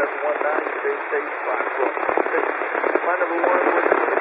519, today's stage 512. My number one was